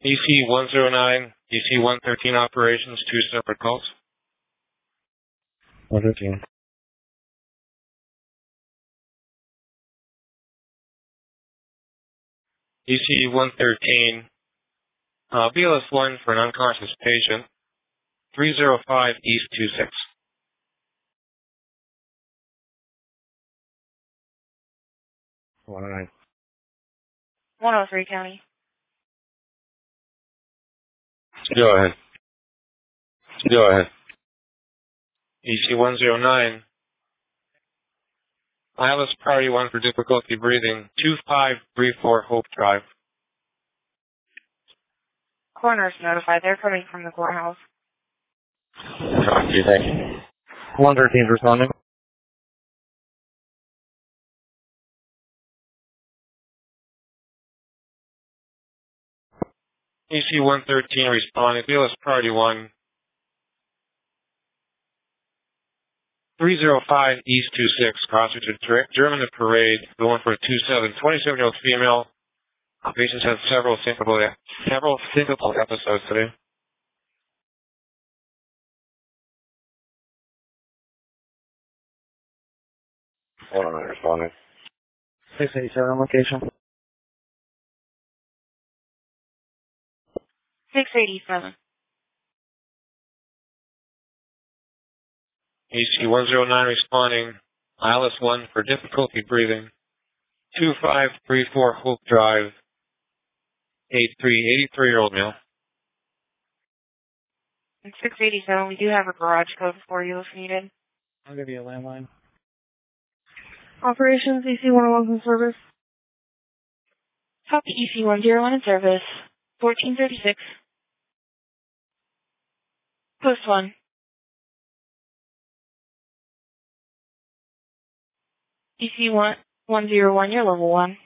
EC-109, EC-113 operations, 2 separate calls. 113. EC-113, BLS-1 for an unconscious patient, 305 East 26. 109. 103 County. Go ahead. Go ahead. EC-109, ILS priority 1 for difficulty breathing, 2534 Hope Drive. Coroner's notified. They're coming from the courthouse. Copy, thank you. 113 responding. EC-113 responding, BLS priority 1, 305 East 26, crossing to German Parade, going for a 27-year-old female. The patient's had several syncopal episodes today. 109 responding. 687 location. 687. EC-109 responding, ILS-1 for difficulty breathing, 2534 Hope Drive, 83-year-old male. And 687, we do have a garage code for you if needed. I'll give you a landline. Operations EC-101 in service. Copy EC-101 in service. 1436. Post 1. EC-101, you're level 1.